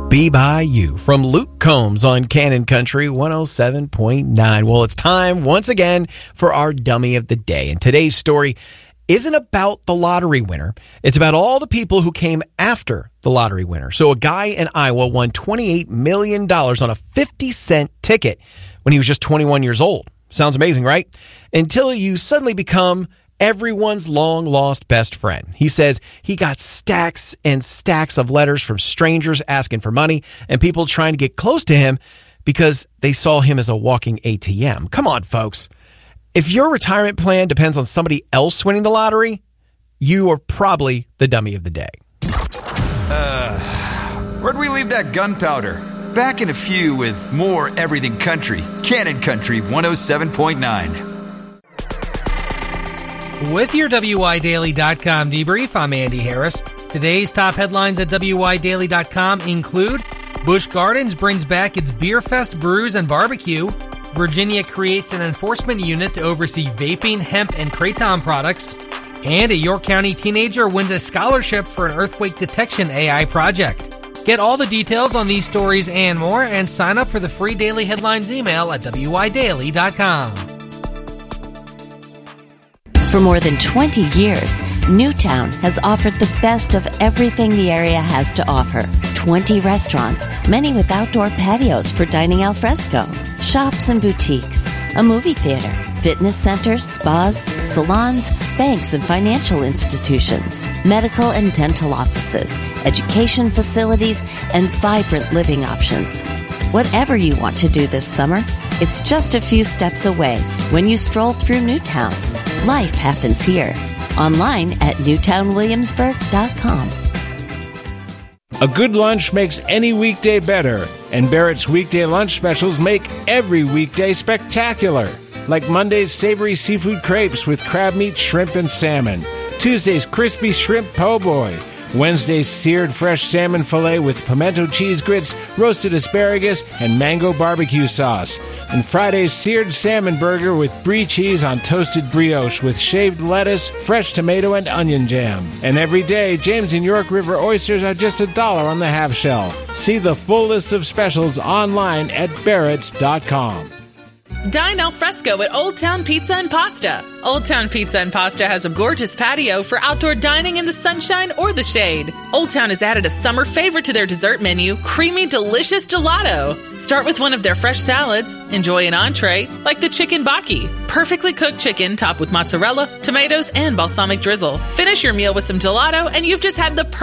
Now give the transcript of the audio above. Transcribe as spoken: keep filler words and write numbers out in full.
Be By You from Luke Combs on Cannon Country one oh seven point nine. Well, it's time once again for our Dummy of the Day. And today's story isn't about the lottery winner. It's about all the people who came after the lottery winner. So a guy in Iowa won twenty-eight million dollars on a fifty cent ticket when he was just twenty-one years old. Sounds amazing, right? Until you suddenly become everyone's long-lost best friend. He says he got stacks and stacks of letters from strangers asking for money and people trying to get close to him because they saw him as a walking A T M. Come on, folks. If your retirement plan depends on somebody else winning the lottery, you are probably the dummy of the day. Uh, where'd we leave that gunpowder? Back in a few with more Everything Country. Cannon Country one oh seven point nine. With your W I Daily dot com debrief, I'm Andy Harris. Today's top headlines at W I Daily dot com include Busch Gardens brings back its Beer Fest brews and barbecue. Virginia creates an enforcement unit to oversee vaping, hemp, and kratom products. And a York County teenager wins a scholarship for an earthquake detection A I project. Get all the details on these stories and more and sign up for the free daily headlines email at W I Daily dot com. For more than twenty years, Newtown has offered the best of everything the area has to offer. twenty restaurants, many with outdoor patios for dining al fresco, shops and boutiques, a movie theater, fitness centers, spas, salons, banks and financial institutions, medical and dental offices, education facilities, and vibrant living options. Whatever you want to do this summer, it's just a few steps away when you stroll through Newtown. Life happens here. Online at newtown williamsburg dot com. A good lunch makes any weekday better, and Barrett's weekday lunch specials make every weekday spectacular. Like Monday's savory seafood crepes with crab meat, shrimp, and salmon. Tuesday's crispy shrimp po' boy. Wednesday's seared fresh salmon fillet with pimento cheese grits, roasted asparagus, and mango barbecue sauce. And Friday's seared salmon burger with brie cheese on toasted brioche with shaved lettuce, fresh tomato, and onion jam. And every day, James and York River oysters are just a dollar on the half shell. See the full list of specials online at barretts dot com. Dine al fresco at Old Town Pizza and Pasta. Old Town Pizza and Pasta has a gorgeous patio for outdoor dining in the sunshine or the shade. Old Town has added a summer favorite to their dessert menu, creamy, delicious gelato. Start with one of their fresh salads. Enjoy an entree, like the chicken baki. Perfectly cooked chicken topped with mozzarella, tomatoes, and balsamic drizzle. Finish your meal with some gelato, and you've just had the perfect